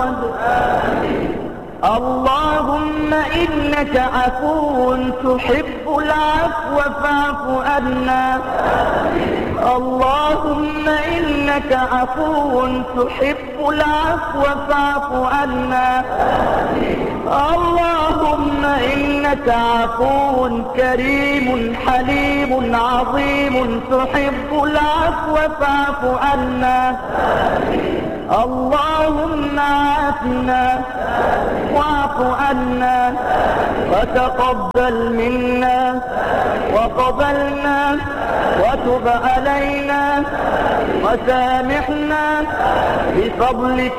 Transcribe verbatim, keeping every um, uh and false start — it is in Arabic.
الصمد. اللهم إنك عفو تحب العفو فاعف عنا. اللهم إنك عفو تحب العفو فاعف عنا. اللهم إنك عفو كريم حليم عظيم تحب العفو فاعف عنا. اللهم عافنا واعف عنا وتقبل منا وقبلنا وتب علينا وسامحنا بفضلك